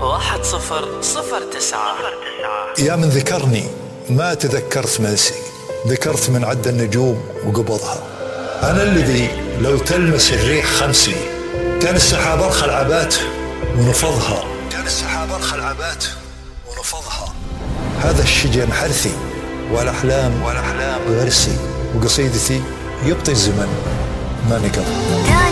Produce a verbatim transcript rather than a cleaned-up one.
واحد صفر صفر تسعة. يا من ذكرني ما تذكرت منسي، ذكرت من عد النجوم وقبضها. أنا الذي لو تلمس الريح خمسي، كان السحاب أرخى العبات ونفضها، كان السحاب أرخى العبات ونفضها. هذا الشجن حرثي والأحلام والأحلام غرسي، وقصيدتي يبطي الزمن ما نقضها.